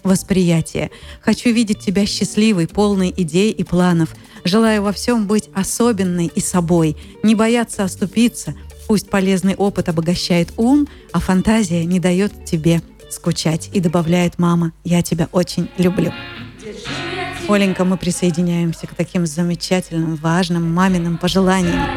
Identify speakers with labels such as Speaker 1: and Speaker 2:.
Speaker 1: восприятия. Хочу видеть тебя счастливой, полной идей и планов. Желаю во всем быть особенной и собой, не бояться оступиться. Пусть полезный опыт обогащает ум, а фантазия не дает тебе скучать». И добавляет мама: «Я тебя очень люблю». Оленька, мы присоединяемся к таким замечательным, важным маминым пожеланиям.